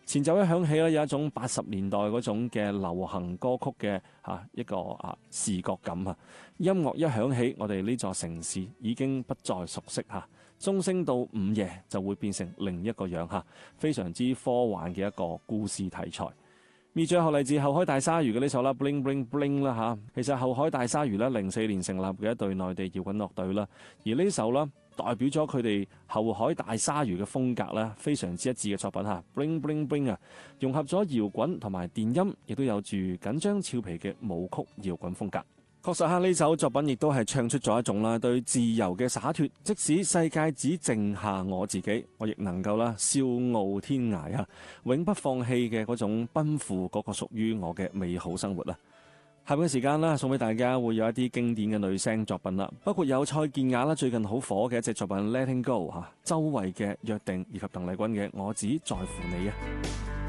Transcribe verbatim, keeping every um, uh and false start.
前奏一響起咧，有一種八十年代嗰種嘅流行歌曲嘅嚇一個啊視覺感啊。音樂一響起，我哋呢座城市已經不再熟悉嚇，鐘聲到午夜就會變成另一個樣嚇，非常之科幻嘅一個故事題材。而最後嚟自後海大鯊魚嘅呢首啦 Bling Bling Bling 啦嚇，其實後海大鯊魚咧零四年成立嘅一隊內地搖滾樂隊啦，而呢首啦代表咗佢哋後海大鯊魚嘅風格啦，非常之一致嘅作品嚇 Bling Bling Bling 啊，融合咗搖滾同埋電音，亦都有住緊張俏皮嘅舞曲搖滾風格。確實下呢首作品亦都係唱出咗一種啦對自由嘅灑脫，即使世界只剩下我自己，我亦能夠啦笑傲天涯啊，永不放棄嘅嗰種奔赴嗰個屬於我嘅美好生活啦。下邊嘅時間啦，送俾大家會有一啲經典嘅女聲作品啦，包括有蔡健雅啦最近好火嘅一隻作品 Letting Go 嚇，周蕙嘅約定以及鄧麗君嘅我只在乎你啊。